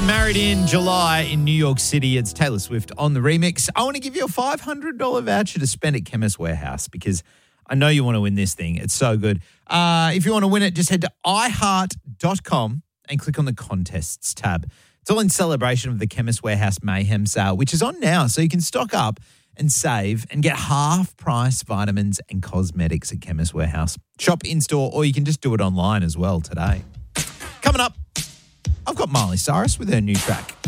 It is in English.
Married in July in New York City. It's Taylor Swift on the remix. I want to give you a $500 voucher to spend at Chemist Warehouse because I know you want to win this thing. It's so good. If you want to win it, just head to iheart.com and click on the contests tab. It's all in celebration of the Chemist Warehouse Mayhem sale, which is on now. So you can stock up and save and get half price vitamins and cosmetics at Chemist Warehouse. Shop in-store or you can just do it online as well today. Coming up, I've got Miley Cyrus with her new track.